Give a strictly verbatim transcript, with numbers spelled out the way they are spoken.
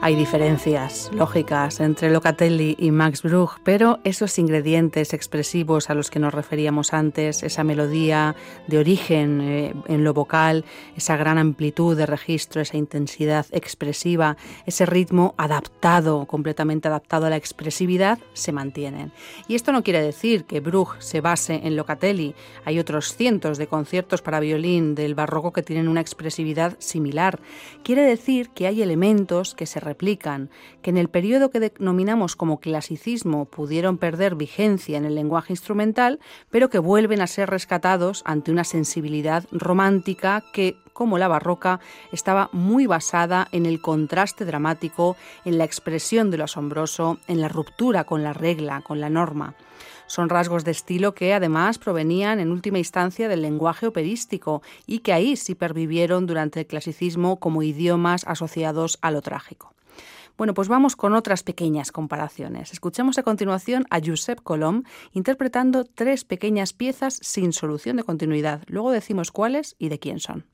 Hay diferencias lógicas entre Locatelli y Max Bruch, pero esos ingredientes expresivos a los que nos referíamos antes, esa melodía de origen eh, en lo vocal, esa gran amplitud de registro, esa intensidad expresiva, ese ritmo adaptado, completamente adaptado a la expresividad, se mantienen. Y esto no quiere decir que Bruch se base en Locatelli. Hay otros cientos de conciertos para violín del barroco que tienen una expresividad similar. Quiere decir que hay elementos que se replican, que en el periodo que denominamos como clasicismo pudieron perder vigencia en el lenguaje instrumental, pero que vuelven a ser rescatados ante una sensibilidad romántica que, como la barroca, estaba muy basada en el contraste dramático, en la expresión de lo asombroso, en la ruptura con la regla, con la norma. Son rasgos de estilo que además provenían en última instancia del lenguaje operístico y que ahí sí pervivieron durante el clasicismo como idiomas asociados a lo trágico. Bueno, pues vamos con otras pequeñas comparaciones. Escuchemos a continuación a Josep Colom interpretando tres pequeñas piezas sin solución de continuidad. Luego decimos cuáles y de quién son.